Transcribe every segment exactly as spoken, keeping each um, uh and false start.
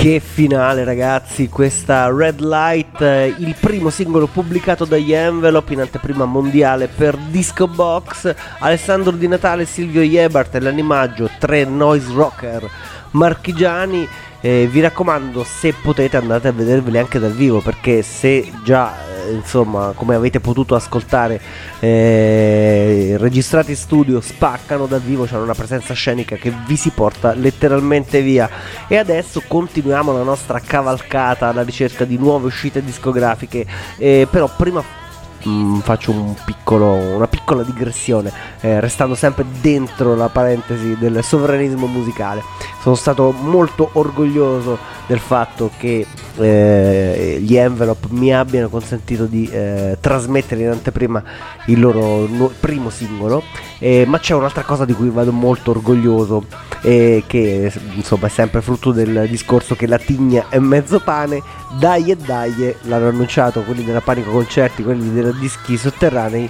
Che finale, ragazzi, questa Red Light, il primo singolo pubblicato dagli Envelope in anteprima mondiale per Disco Box. Alessandro Di Natale, Silvio Jebart e l'animaggio, tre noise rocker marchigiani. Eh, vi raccomando, se potete, andate a vederveli anche dal vivo, perché se già eh, insomma, come avete potuto ascoltare, eh, registrati in studio spaccano, dal vivo c'hanno una presenza scenica che vi si porta letteralmente via. E adesso continuiamo la nostra cavalcata alla ricerca di nuove uscite discografiche, eh, però prima Mm, faccio un piccolo, una piccola digressione, eh, restando sempre dentro la parentesi del sovranismo musicale. Sono stato molto orgoglioso del fatto che eh, gli Envelope mi abbiano consentito di eh, trasmettere in anteprima il loro nu- primo singolo, eh, ma c'è un'altra cosa di cui vado molto orgoglioso, eh, che insomma è sempre frutto del discorso che la tigna è mezzo pane. Dai e dai, l'hanno annunciato quelli della Panico Concerti, quelli della Dischi Sotterranei,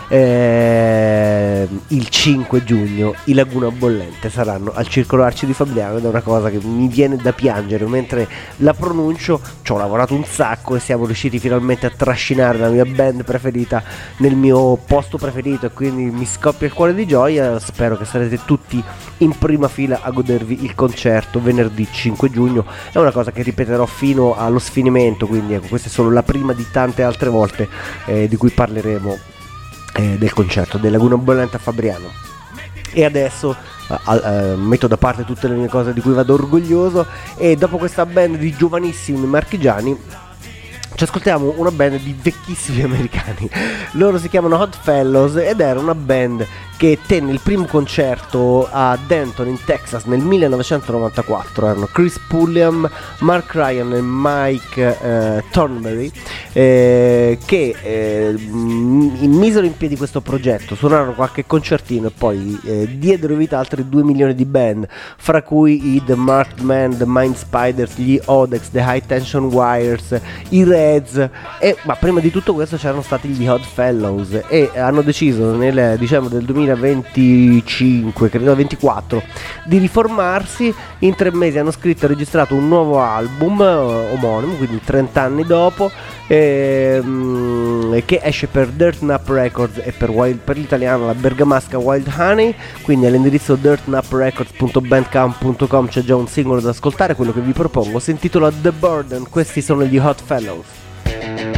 eh, il cinque giugno i Laguna Bollente saranno al Circolo Arci di Fabriano, ed è una cosa che mi viene da piangere mentre la pronuncio. Ci ho lavorato un sacco e siamo riusciti finalmente a trascinare la mia band preferita nel mio posto preferito, e quindi mi scoppia il cuore di gioia. Spero che sarete tutti in prima fila a godervi il concerto venerdì cinque giugno. È una cosa che ripeterò fino allo sfinimento, quindi ecco, questa è solo la prima di tante altre volte eh, di cui parleremo, eh, del concerto del Laguna Bollente a Fabriano. E adesso uh, uh, metto da parte tutte le mie cose di cui vado orgoglioso, e dopo questa band di giovanissimi marchigiani ci ascoltiamo una band di vecchissimi americani. Loro si chiamano Odd Fellows ed era una band che tenne il primo concerto a Denton in Texas nel millenovecentonovantaquattro. Erano Chris Pulliam, Mark Ryan e Mike eh, Thornberry, eh, che eh, misero in piedi questo progetto, suonarono qualche concertino e poi eh, diedero vita a altri due milioni di band, fra cui i The Marked Man, The Mind Spiders, gli Odex, The High Tension Wires, i Reds, e ma prima di tutto questo c'erano stati gli Odd Fellows, e hanno deciso nel dicembre del duemilaventicinque, credo ventiquattro, di riformarsi. In tre mesi hanno scritto e registrato un nuovo album eh, omonimo, quindi trenta anni dopo, ehm, che esce per Dirt Nap Records e per, Wild, per l'italiano la bergamasca Wild Honey. Quindi all'indirizzo dirt nap records punto bandcamp punto com c'è già un singolo da ascoltare. Quello che vi propongo si intitola The Burden. Questi sono gli Hot Fellows.